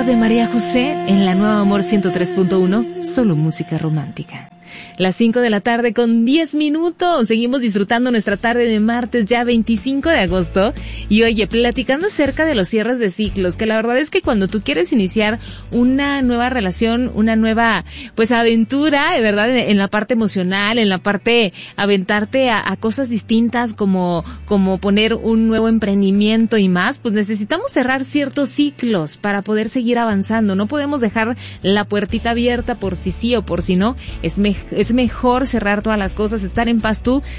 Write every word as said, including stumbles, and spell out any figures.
de María José en la Nueva Amor ciento tres punto uno, solo música romántica. Las cinco de la tarde con diez minutos. Seguimos disfrutando nuestra tarde de martes, ya veinticinco de agosto. Y oye, platicando acerca de los cierres de ciclos, que la verdad es que cuando tú quieres iniciar una nueva relación, una nueva, pues, aventura, de verdad, en la parte emocional, en la parte aventarte a, a cosas distintas, como, como poner un nuevo emprendimiento y más, pues necesitamos cerrar ciertos ciclos para poder seguir avanzando. No podemos dejar la puertita abierta por si sí o por si no. Es mejor es mejor cerrar todas las cosas, estar en paz tú